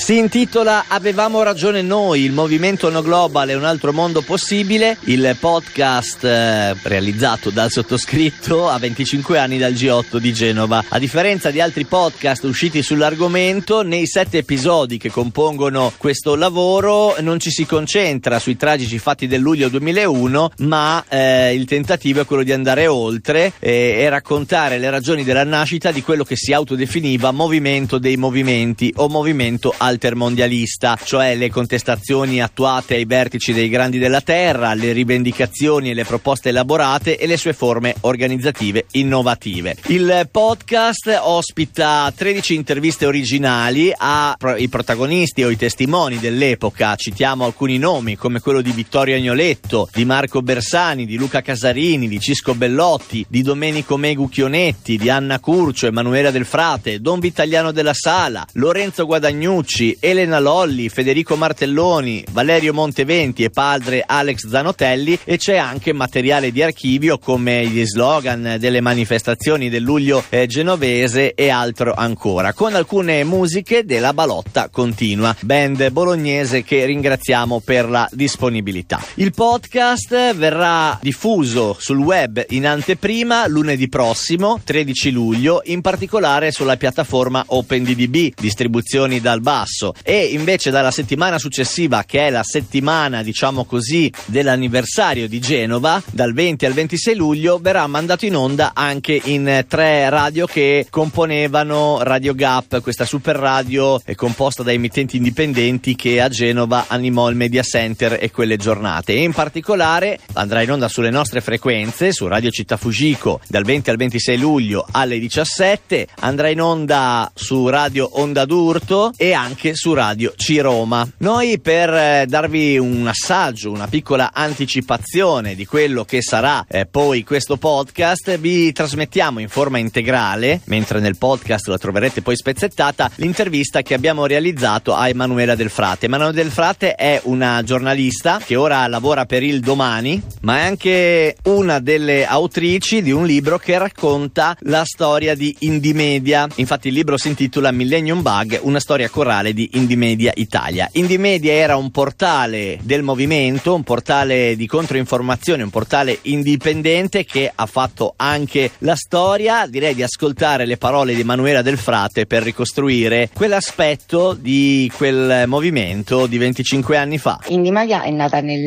Si intitola Avevamo ragione noi, il movimento No Global è un altro mondo possibile, il podcast realizzato dal sottoscritto a 25 anni dal G8 di Genova. A differenza di altri podcast usciti sull'argomento, nei 7 episodi che compongono questo lavoro non ci si concentra sui tragici fatti del luglio 2001, ma il tentativo è quello di andare oltre e raccontare le ragioni della nascita di quello che si autodefiniva movimento dei movimenti o movimento altermondialista, cioè le contestazioni attuate ai vertici dei grandi della terra, le rivendicazioni e le proposte elaborate e le sue forme organizzative innovative. Il podcast ospita 13 interviste originali ai protagonisti o i testimoni dell'epoca. Citiamo alcuni nomi come quello di Vittorio Agnoletto, di Marco Bersani, di Luca Casarini, di Cisco Bellotti, di Domenico Megu Chionetti, di Anna Curcio, Emanuela Del Frate, Don Vitaliano della Sala, Lorenzo Guadagnucci, Elena Lolli, Federico Martelloni, Valerio Monteventi e padre Alex Zanotelli, e c'è anche materiale di archivio come gli slogan delle manifestazioni del luglio genovese e altro ancora, con alcune musiche della Balotta Continua, band bolognese che ringraziamo per la disponibilità. Il podcast verrà diffuso sul web in anteprima lunedì prossimo, 13 luglio, in particolare sulla piattaforma OpenDDB, distribuzioni dal basso, e invece dalla settimana successiva, che è la settimana diciamo così dell'anniversario di Genova, dal 20 al 26 luglio verrà mandato in onda anche in 3 radio che componevano Radio Gap, questa super radio composta da emittenti indipendenti che a Genova animò il Media Center e quelle giornate, e in particolare andrà in onda sulle nostre frequenze su Radio Città Fujiko dal 20 al 26 luglio alle 17, andrà in onda su Radio Onda d'Urto e anche su Radio C-Roma. Noi, per darvi un assaggio, una piccola anticipazione di quello che sarà poi questo podcast, vi trasmettiamo in forma integrale, mentre nel podcast la troverete poi spezzettata, l'intervista che abbiamo realizzato a Emanuela Del Frate. Emanuela Del Frate è una giornalista che ora lavora per il Domani, ma è anche una delle autrici di un libro che racconta la storia di Indymedia. Infatti il libro si intitola Millennium Bug, una storia corale di Indymedia Italia. Indymedia era un portale del movimento, un portale di controinformazione, un portale indipendente che ha fatto anche la storia. Direi di ascoltare le parole di Emanuela Del Frate per ricostruire quell'aspetto di quel movimento di 25 anni fa. Indymedia è nata nel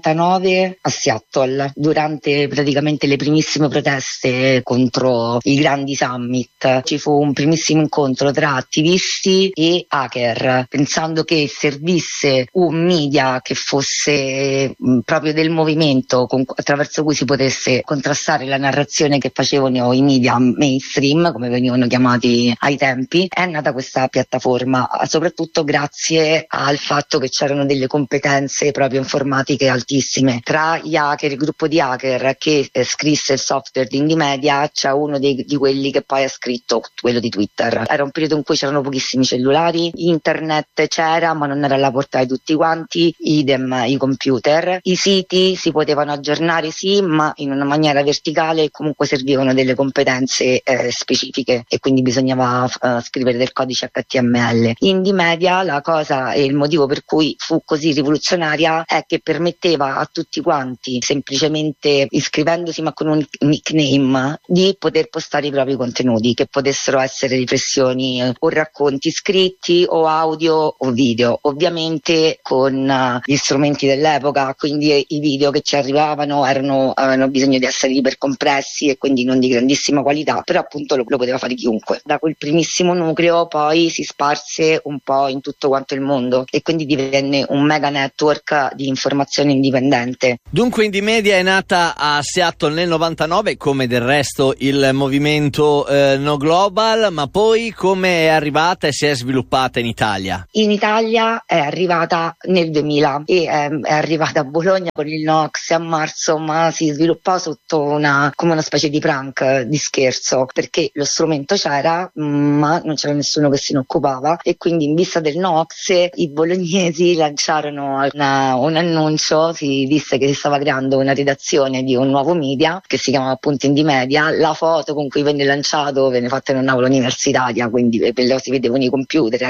99 a Seattle, durante praticamente le primissime proteste contro i grandi summit. Ci fu un primissimo incontro tra attivisti e hacker, pensando che servisse un media che fosse proprio del movimento, attraverso cui si potesse contrastare la narrazione che facevano i media mainstream, come venivano chiamati ai tempi. È nata questa piattaforma soprattutto grazie al fatto che c'erano delle competenze proprio informatiche altissime. Tra gli hacker, il gruppo di hacker che scrisse il software di Indymedia, c'è uno di quelli che poi ha scritto quello di Twitter. Era un periodo in cui c'erano pochissimi cellulari, internet c'era ma non era alla portata di tutti quanti, idem i computer. I siti si potevano aggiornare sì, ma in una maniera verticale, e comunque servivano delle competenze specifiche, e quindi bisognava scrivere del codice HTML. Indymedia, la cosa e il motivo per cui fu così rivoluzionaria è che permetteva a tutti quanti, semplicemente iscrivendosi ma con un nickname, di poter postare i propri contenuti, che potessero essere riflessioni o racconti scritti o audio o video, ovviamente con gli strumenti dell'epoca, quindi i video che ci arrivavano avevano bisogno di essere ipercompressi e quindi non di grandissima qualità, però appunto lo poteva fare chiunque. Da quel primissimo nucleo poi si sparse un po' in tutto quanto il mondo e quindi divenne un mega network di informazione indipendente. Dunque Indymedia è nata a Seattle nel 99, come del resto il movimento No Global, ma poi come è arrivata e si è sviluppata in Italia? In Italia è arrivata nel 2000 e è arrivata a Bologna con il Nox a marzo, ma si sviluppò sotto come una specie di prank, di scherzo, perché lo strumento c'era ma non c'era nessuno che se ne occupava, e quindi in vista del Nox i bolognesi lanciarono un annuncio. Si disse che si stava creando una redazione di un nuovo media che si chiamava appunto Indymedia. La foto con cui venne lanciato venne fatta in un'aula universitaria, quindi si vedevano i computer, era una finta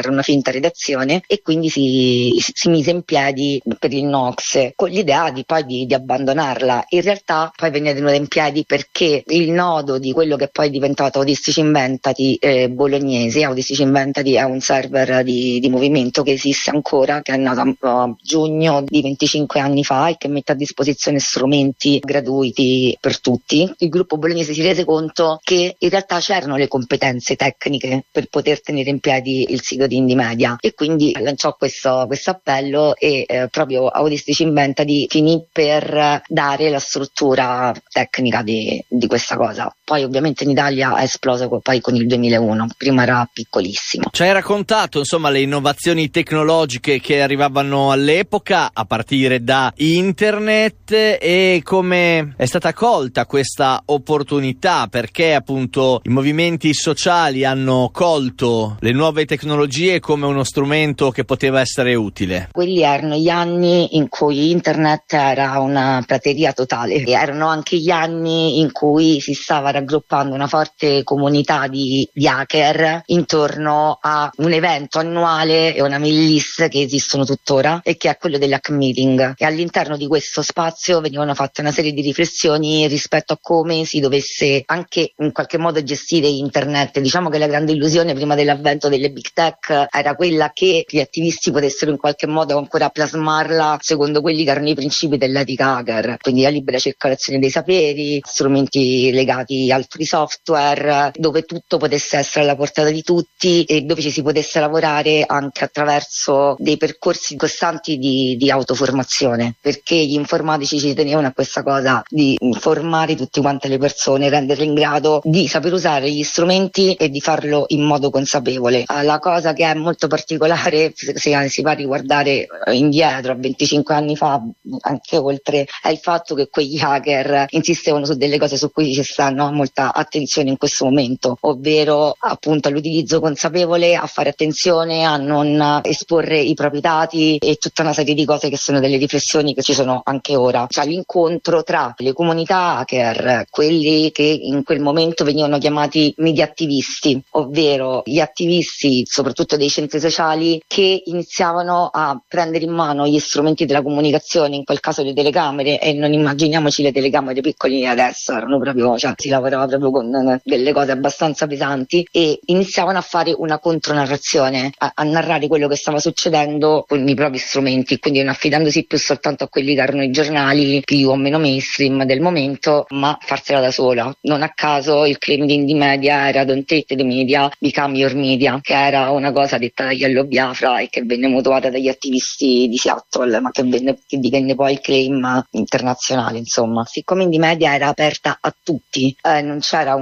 quinta redazione, e quindi si mise in piedi per il NOX con l'idea di abbandonarla. In realtà poi venne tenuta in piedi perché il nodo di quello che poi è diventato Audistici Inventati bolognese. Audistici Inventati è un server di movimento che esiste ancora, che è nato a giugno di 25 anni fa e che mette a disposizione strumenti gratuiti per tutti. Il gruppo bolognese si rese conto che in realtà c'erano le competenze tecniche per poter tenere in piedi il sito di Indymedia, e quindi lanciò questo appello, e proprio Audistici Inventati finì per dare la struttura tecnica di questa cosa. Poi ovviamente in Italia è esploso poi con il 2001, prima era piccolissimo. Ci hai raccontato insomma le innovazioni tecnologiche che arrivavano all'epoca a partire da internet, e come è stata colta questa opportunità, perché appunto i movimenti sociali hanno colto le nuove tecnologie come uno strumento che poteva essere utile. Quelli erano gli anni in cui internet era una prateria totale, e erano anche gli anni in cui si stava raggruppando una forte comunità di hacker intorno a un evento annuale e una mail list che esistono tuttora, e che è quello dell'Hack Meeting. E all'interno di questo spazio venivano fatte una serie di riflessioni rispetto a come si dovesse anche in qualche modo gestire internet. Diciamo che la grande illusione prima dell'avvento delle big tech era quella che gli attivisti potessero in qualche modo ancora plasmarla secondo quelli che erano i principi dell'etica hacker, quindi la libera circolazione dei saperi, strumenti legati al free software, dove tutto potesse essere alla portata di tutti e dove ci si potesse lavorare anche attraverso dei percorsi costanti di autoformazione, perché gli informatici ci tenevano a questa cosa di formare tutte quante le persone, renderle in grado di saper usare gli strumenti e di farlo in modo consapevole. La cosa che è molto particolare, se si va a riguardare indietro a 25 anni fa, anche oltre, è il fatto che quegli hacker insistevano su delle cose su cui ci sta molta attenzione in questo momento, ovvero appunto all'utilizzo consapevole, a fare attenzione a non esporre i propri dati e tutta una serie di cose che sono delle riflessioni che ci sono anche ora. Cioè l'incontro tra le comunità hacker, quelli che in quel momento venivano chiamati media attivisti, ovvero gli attivisti soprattutto dei centri sociali che iniziavano a prendere in mano gli strumenti della comunicazione, in quel caso le telecamere, e non immaginiamoci le telecamere piccoline adesso, erano proprio, si lavorava proprio con delle cose abbastanza pesanti, e iniziavano a fare una contronarrazione, a narrare quello che stava succedendo con i propri strumenti, quindi non affidandosi più soltanto a quelli che erano i giornali più o meno mainstream del momento, ma farsela da sola. Non a caso il claim di Indymedia era "Don't take the media, become your media", che era una cosa detta da Yellow Biafra e che venne mutuata dagli attivisti di Seattle, ma che divenne poi il claim internazionale. Insomma, siccome Indymedia era aperta a tutti, non c'era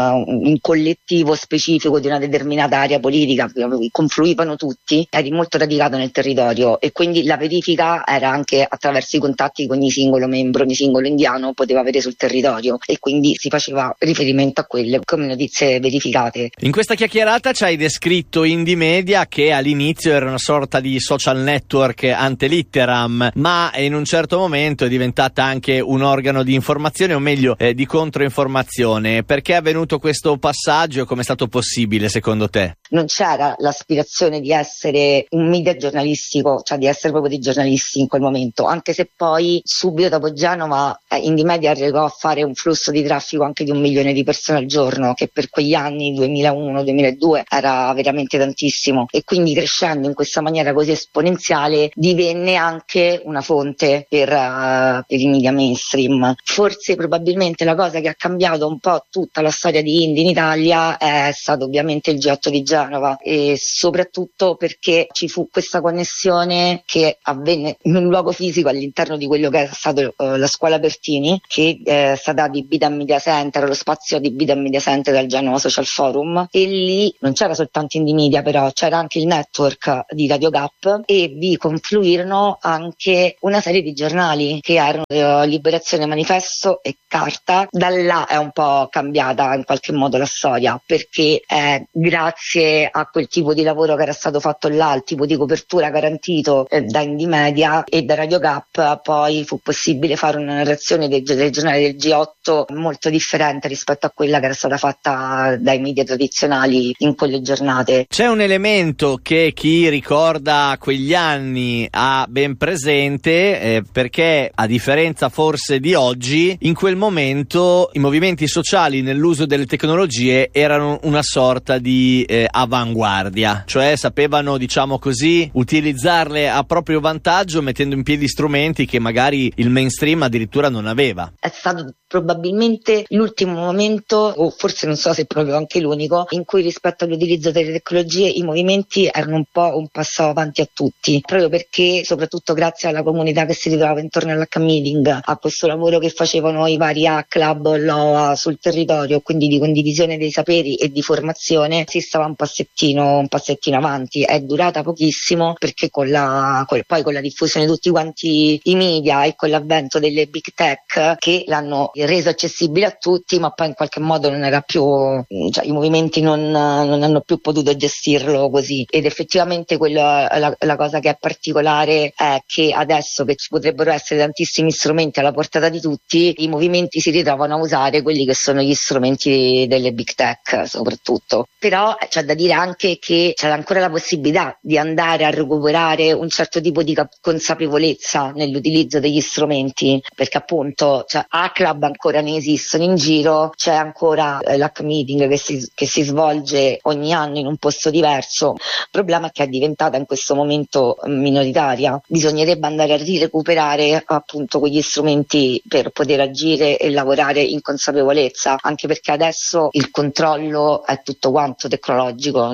un collettivo specifico di una determinata area politica, confluivano tutti, eri molto radicato nel territorio, e quindi la verifica era anche attraverso i contatti che ogni singolo membro, ogni singolo indiano poteva avere sul territorio, e quindi si faceva riferimento a quelle come notizie verificate. In questa chiacchierata ci hai descritto Indymedia, che all'inizio era una sorta di social network ante litteram, ma in un certo momento è diventata anche un organo di informazione, o meglio di controinformazione. Perché è avvenuto questo passaggio e come è stato possibile secondo te? Non c'era l'aspirazione di essere un media giornalistico, cioè di essere proprio dei giornalisti in quel momento, anche se poi subito dopo Genova Indymedia arrivò a fare un flusso di traffico anche di 1 milione di persone al giorno, che per quegli anni 2001-2002 era veramente tantissimo, e quindi crescendo in questa maniera così esponenziale divenne anche una fonte per i media mainstream. Forse probabilmente la cosa che ha cambiato un po' tutta la storia di Indy in Italia è stato ovviamente il G8 di Genova, e soprattutto perché ci fu questa connessione che avvenne in un luogo fisico all'interno di quello che è stato la scuola Pertini, che è stata adibita a Media Center, lo spazio adibito a Media Center del Genova Social Forum, e lì non c'era soltanto Indymedia, però c'era anche il network di Radio Gap, e vi confluirono anche una serie di giornali che erano Liberazione, Manifesto e Carta. Da là è un po' cambiata in qualche modo la storia, perché grazie a quel tipo di lavoro che era stato fatto là, il tipo di copertura garantito da Indymedia e da Radio Gap, poi fu possibile fare una narrazione del giornale del G8 molto differente rispetto a quella che era stata fatta dai media tradizionali in quelle giornate. C'è un elemento momento che chi ricorda quegli anni ha ben presente, perché a differenza forse di oggi, in quel momento i movimenti sociali nell'uso delle tecnologie erano una sorta di avanguardia, cioè sapevano, diciamo così, utilizzarle a proprio vantaggio, mettendo in piedi strumenti che magari il mainstream addirittura non aveva. È stato probabilmente l'ultimo momento, o forse non so se proprio anche l'unico, in cui rispetto all'utilizzo delle tecnologie i movimenti erano un po' un passo avanti a tutti, proprio perché, soprattutto grazie alla comunità che si ritrovava intorno all'H Meeting, a questo lavoro che facevano i vari H-Club, LOA sul territorio, quindi di condivisione dei saperi e di formazione, si stava un passettino avanti. È durata pochissimo perché poi con la diffusione di tutti quanti i media e con l'avvento delle big tech che l'hanno reso accessibile a tutti, ma poi in qualche modo non era più, cioè i movimenti non hanno più potuto gestirlo così. Ed effettivamente la cosa che è particolare è che adesso che ci potrebbero essere tantissimi strumenti alla portata di tutti, i movimenti si ritrovano a usare quelli che sono gli strumenti delle big tech soprattutto. Però c'è da dire anche che c'è ancora la possibilità di andare a recuperare un certo tipo di consapevolezza nell'utilizzo degli strumenti, perché appunto A-Club ancora ne esistono in giro, c'è ancora l'H Meeting che si svolge ogni anno in un posto diverso. Il problema è che è diventata in questo momento minoritaria. Bisognerebbe andare a rirecuperare appunto quegli strumenti per poter agire e lavorare in consapevolezza, anche perché adesso il controllo è tutto quanto tecnologico,